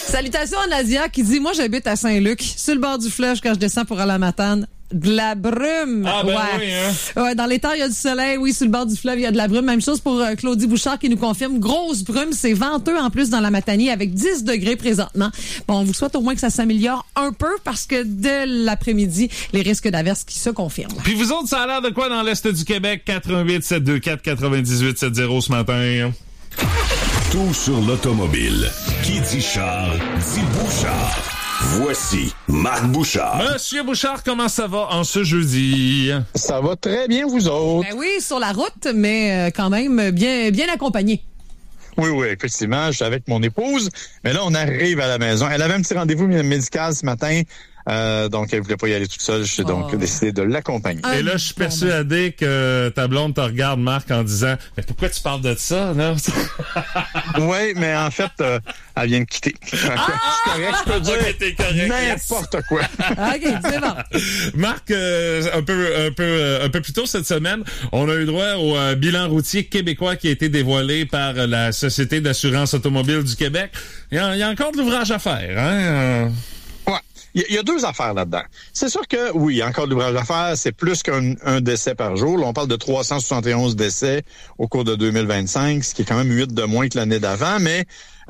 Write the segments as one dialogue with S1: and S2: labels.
S1: Salutations à Nadia qui dit, moi j'habite à Saint-Luc, sur le bord du fleuve quand je descends pour aller à Matane. De la brume.
S2: Ah, ben
S1: ouais.
S2: oui, hein?
S1: Ouais, dans les temps, il y a du soleil. Oui, sur le bord du fleuve, il y a de la brume. Même chose pour Claudie Bouchard qui nous confirme. Grosse brume. C'est venteux en plus dans la Matanie avec 10 degrés présentement. Bon, on vous souhaite au moins que ça s'améliore un peu parce que dès l'après-midi, les risques d'averses qui se confirment.
S2: Puis vous autres, ça a l'air de quoi dans l'Est du Québec? 88 724 98 70 ce matin.
S3: Tout sur l'automobile. Qui dit char, dit Bouchard. Voici Marc Bouchard.
S2: Monsieur Bouchard, comment ça va en ce jeudi?
S4: Ça va très bien, vous autres.
S1: Ben oui, sur la route, mais quand même bien accompagné.
S4: Oui, effectivement, je suis avec mon épouse, mais là, on arrive à la maison. Elle avait un petit rendez-vous médical ce matin, donc elle voulait pas y aller toute seule. J'ai donc décidé de l'accompagner.
S2: Et là, je suis persuadé que ta blonde te regarde, Marc, en disant « Mais pourquoi tu parles de ça, non? »
S4: Oui, mais en fait, elle vient de quitter. C'est correct, je peux dire
S2: t'es correct,
S4: n'importe quoi.
S1: OK, c'est bon.
S2: Marc, un peu plus tôt cette semaine, on a eu droit au bilan routier québécois qui a été dévoilé par la Société d'assurance automobile du Québec. Il y a encore de l'ouvrage à faire, hein?
S4: Ouais. Il y a deux affaires là-dedans. C'est sûr que, oui, il y a encore de l'ouvrage à faire. C'est plus qu'un décès par jour. Là, on parle de 371 décès au cours de 2025, ce qui est quand même 8 de moins que l'année d'avant. Mais,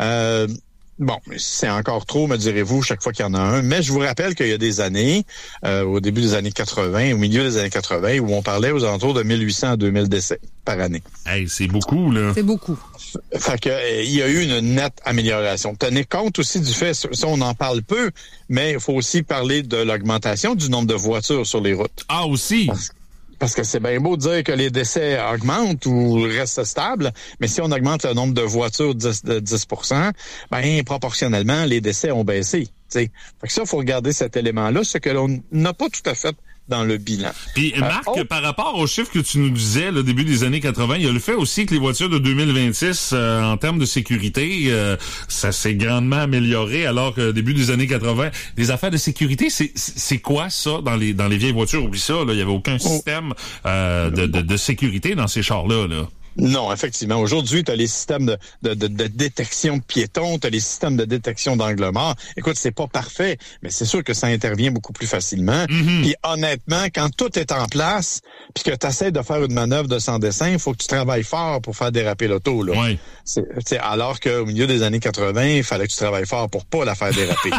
S4: bon, c'est encore trop, me direz-vous, chaque fois qu'il y en a un. Mais je vous rappelle qu'il y a des années, au début des années 80, au milieu des années 80, où on parlait aux alentours de 1800 à 2000 décès par année.
S2: Hey, c'est beaucoup, là.
S1: C'est beaucoup.
S4: Fait que il y a eu une nette amélioration. Tenez compte aussi du fait, ça on en parle peu, mais il faut aussi parler de l'augmentation du nombre de voitures sur les routes.
S2: Ah, aussi?
S4: Parce que c'est bien beau de dire que les décès augmentent ou restent stables, mais si on augmente le nombre de voitures de 10%, ben proportionnellement, les décès ont baissé. T'sais. Fait que ça, il faut regarder cet élément-là, ce que l'on n'a pas tout à fait dans le bilan.
S2: Puis Marc, par rapport aux chiffres que tu nous disais le début des années 80, il y a le fait aussi que les voitures de 2026, en termes de sécurité, ça s'est grandement amélioré, alors que début des années 80, les affaires de sécurité, c'est quoi ça dans les vieilles voitures? Oublie ça, là, il y avait aucun système de sécurité dans ces chars-là, là.
S4: Non, effectivement. Aujourd'hui, tu as les systèmes de détection de piétons, tu as les systèmes de détection d'angle mort. Écoute, c'est pas parfait, mais c'est sûr que ça intervient beaucoup plus facilement. Mm-hmm. Puis honnêtement, quand tout est en place, puis que tu essaies de faire une manœuvre de sans dessin, il faut que tu travailles fort pour faire déraper l'auto. Là.
S2: Oui.
S4: Alors qu'au milieu des années 80, il fallait que tu travailles fort pour pas la faire déraper.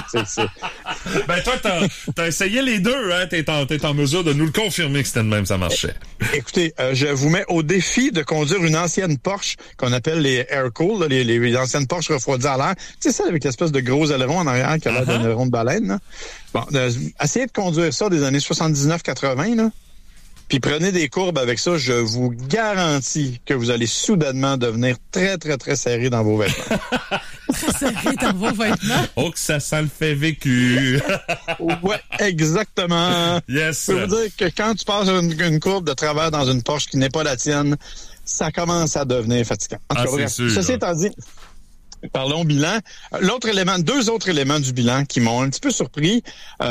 S2: Ben toi, t'as essayé les deux, hein? T'es en mesure de nous le confirmer que c'était de même, ça marchait.
S4: Écoutez, je vous mets au défi de conduire une ancienne Porsche qu'on appelle les air-cool, les anciennes Porsche refroidies à l'air. Tu sais ça, avec l'espèce de gros aileron en arrière qui a l'air d'un aileron de baleine. Là. Bon, essayez de conduire ça des années 79-80, là. Puis prenez des courbes avec ça, je vous garantis que vous allez soudainement devenir très, très, très serré dans vos vêtements.
S1: Très serré dans vos vêtements?
S2: Oh, que ça le fait vécu!
S4: Ouais, exactement.
S2: Yes.
S4: Je peux vous dire que quand tu passes une courbe de travers dans une Porsche qui n'est pas la tienne, ça commence à devenir fatigant. En tout cas, bref, ceci étant dit, parlons bilan. Deux autres éléments du bilan qui m'ont un petit peu surpris.